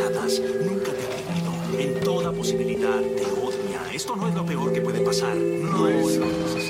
desesperadas. Nunca te ha querido. En toda posibilidad te odia. Esto no es lo peor que puede pasar. No es lo